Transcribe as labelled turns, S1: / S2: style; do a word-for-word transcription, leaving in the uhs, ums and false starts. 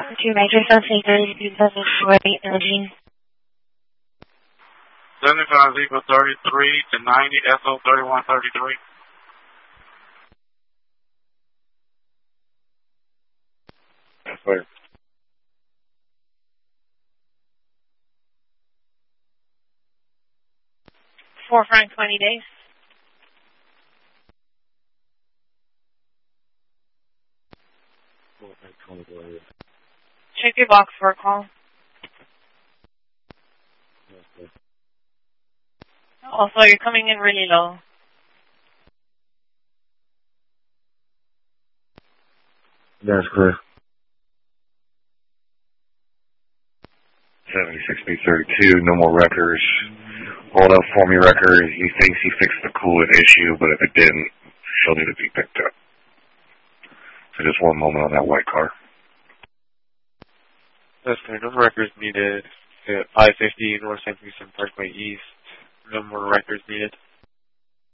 S1: Two Matrix on C thirty-two seven four eight Imaging.
S2: seventy-five equal thirty-three to ninety, S O thirty-one thirty-three. That's clear.
S1: Four Frank twenty days.
S2: Four Frank twenty days.
S1: Check your box for a call.
S2: Okay.
S1: Also, you're coming in really low.
S2: That's clear. seventy-six B thirty-two, no more wreckers. Hold up for me, wrecker. He thinks he fixed the coolant issue, but if it didn't, she'll need to be picked up. So just one moment on that white car.
S3: That's clear. No wreckers needed at five fifty North San Francisco Parkway East.